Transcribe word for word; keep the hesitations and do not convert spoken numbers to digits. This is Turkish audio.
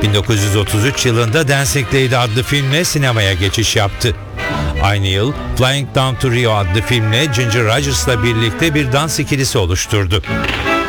bin dokuz yüz otuz üç yılında Dancing Lady adlı filmle sinemaya geçiş yaptı. Aynı yıl Flying Down to Rio adlı filmle Ginger Rogers'la birlikte bir dans ikilisi oluşturdu.